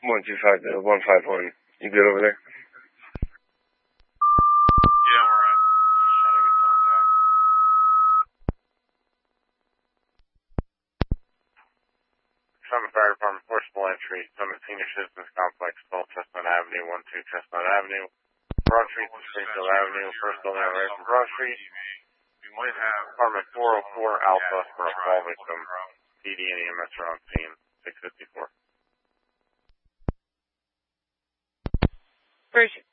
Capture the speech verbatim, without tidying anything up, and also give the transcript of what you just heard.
one two five to one five one. You good over there? Yeah, I'm alright. Trying to get contact. Summit Fire Department, forcible entry, Summit Senior Citizens Complex, twelve Chestnut Avenue, one two Chestnut Avenue. Broad Street to Springfield Avenue, first building on right from Broad Street. We might have Apartment four oh four Alpha for a fall victim. P D and E M S are on scene, six fifty-four. Bridge